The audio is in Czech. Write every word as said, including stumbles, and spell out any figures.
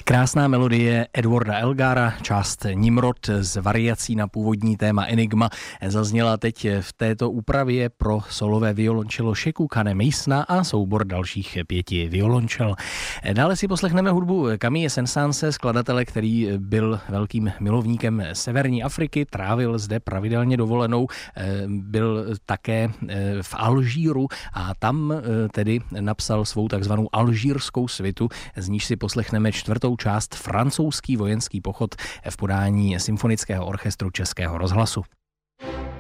Krásná melodie Edwarda Elgara, část Nimrod z variací na původní téma Enigma, zazněla teď v této úpravě pro solové violončelo Sheku Kane Masona a soubor dalších pěti violončel. Dále si poslechneme hudbu Camille Saint-Saënse, skladatele, který byl velkým milovníkem severní Afriky, trávil zde pravidelně dovolenou, byl také v Alžíru a tam tedy napsal svou takzvanou alžírskou svitu, z níž si poslechneme čtvrtou část Francouzský vojenský pochod v podání Symfonického orchestru Českého rozhlasu.